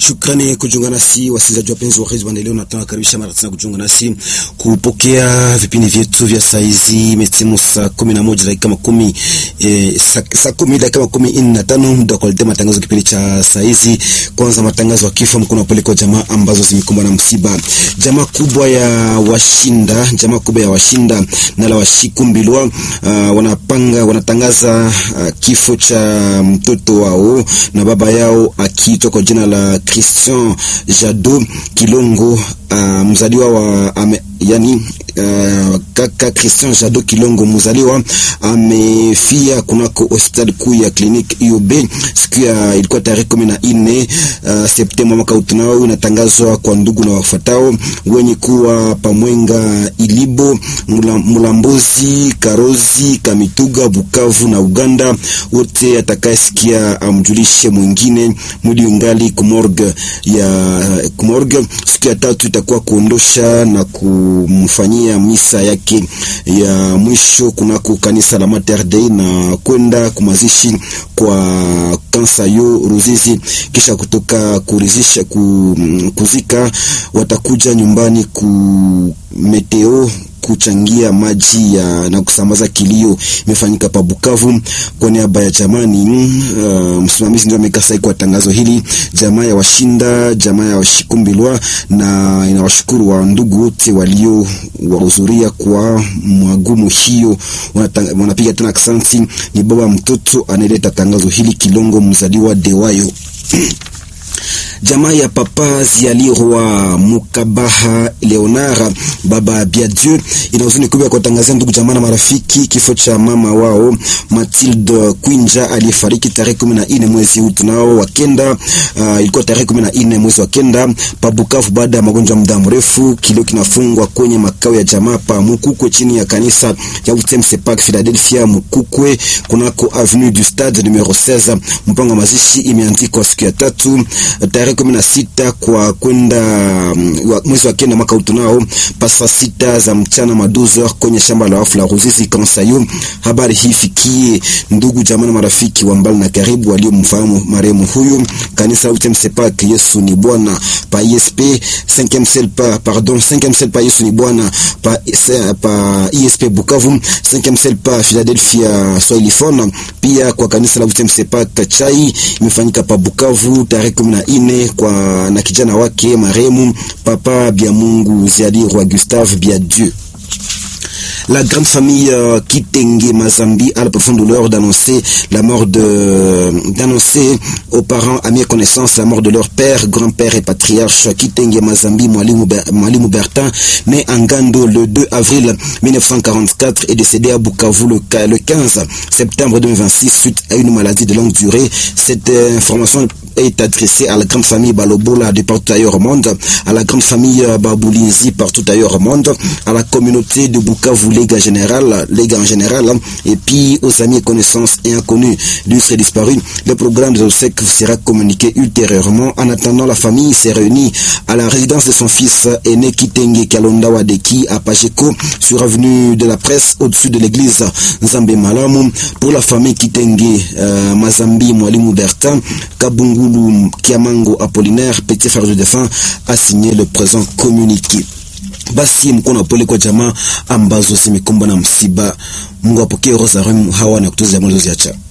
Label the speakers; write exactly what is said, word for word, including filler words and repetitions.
Speaker 1: Shukrani kujiunga nasi wasikilizaji wapenzi wa Radio Leo, nataka karibisha mara tena kujiunga nasi kupokea vipindi vyetu vya saizi metimu saa kumi na moja dakika makumi eh, saa kumi dakika makumi na tano muda kwa matangazo kipindi cha saizi. Kwanza matangazo ya kifo, mkono upeleko jamaa ambazo zimekumbwa na msiba. Jamaa kubwa ya washinda, jamaa kubwa ya washinda na la washikumbilwa uh, wanapanga wanatangaza uh, kifo cha mtoto wao na baba yao akiitwa kwa jina la Christian Jado Kilongo, uh, mzaliwa wa ame, yani uh, kaka Christian Jado Kilongo mzaliwa amefia kunako hospitali kuu ya kliniki I O B siku ya ilikuwa tarehe kumi na nne uh, Septemba mwaka utunao. Inatangazwa kwa ndugu na wafuatao wenye kuwa Pamwenga, Ilibo, Mulambozi, Karozi, Kamituga, Bukavu na Uganda. Wote atakayesikia amjulishe mwingine. Mwili ungali kumorgue ya kumorgue. Siku ya tatu itakuwa kuondosha na kumfanyia misa yake ya mwisho kunako kanisa la Mater Dei na kwenda kumazishi kwa Kansayo Ruzizi. Kisha kutoka kurizisha kuzika watakuja nyumbani ku meteo kuchangia maji ya na kusambaza kilio. Imefanyika pa Bukavu kwa niaba ya jamani. Uh, msimamizi ndio amekasa kwa tangazo hili. Jamaa ya washinda, jamaa ya washikumbilwa na inawashukuru wa ndugu wote walio wahudhuria kwa mwagumu hiyo. Wanapiga tena asante. Ni baba mtoto analeta tangazo hili, Kilongo mzaliwa Dewayo. Jamaa ya papa Zialirwa Mukabaha Leonara baba Biadieu inahuzuni kubwa kwa tangazia ndugu jamaa na marafiki kifo cha mama wao Mathilde Kwinja aliyefariki tarehe kumi na nne mwezi huu tunao wa kenda. Uh, ilikuwa tarehe kumi na nne mwezi wa kenda pa Bukavu baada ya magonjwa muda mrefu. Kilio kinafungwa kwenye makao ya jamaa pa Mukukwe chini ya kanisa ya U T M C Park Philadelphia Mukukwe kunako avenue du Stade numero seize. Mpango mazishi imeandikwa siku ya tatu tarehe kumi na sita kwa kwenda mwezi wa kenda mwaka utunao pasa sita za mchana madozo kwenye shamba la afla Ruzizi Kansayo. Habari hii fikie ndugu jamaa na marafiki wa mbali na karibu waliomfahamu marehemu huyu. Kanisa U T M C Park Yesu ni Bwana pa I S P cinquième cell pa pardon cinquième cell pa Yesu ni Bwana pa pa I S P Bukavu, cinquième cell pa Philadelphia Swahilifona. Pia kwa kanisa la U T M C Park Chai imefanyika pa Bukavu tarehe kumi na nne kwa na kijana wake marehemu papa Biamungu Zialirwa Gustave Biadieu. La grande famille euh, Kitenge Mazambi a la profonde douleur d'annoncer la mort de d'annoncer aux parents, amis et connaissances la mort de leur père, grand-père et patriarche Kitenge Mazambi Mwalimu Bertin, né en Ngando le deux avril mille neuf cent quarante-quatre et décédé à Bukavu le, le quinze septembre deux mille vingt-six suite à une maladie de longue durée. Cette euh, information est adressée à la grande famille Balobola de partout ailleurs au monde, à la grande famille Baboulizi partout ailleurs au monde, à la communauté de Bukavu, les gars général, les gars en général, et puis aux amis, connaissances et inconnus du serait disparu. Le programme de obsèques sera communiqué ultérieurement. En attendant, la famille s'est réunie à la résidence de son fils aîné Kitenge Kalonda Wadeki à Pajeko, sur avenue de la Presse, au-dessus de l'église Nzambe Malamu. Pour la famille Kitenge euh, Mazambi Mwalimu Bertin, Kabungulu Kiamango Apollinaire, petit frère de défunt, a signé le présent communiqué. Basi mkono pole kwa jamaa ambazo zimekumbwa na msiba. Mungu apokee roho za hawa na kutuza moyo ziacha.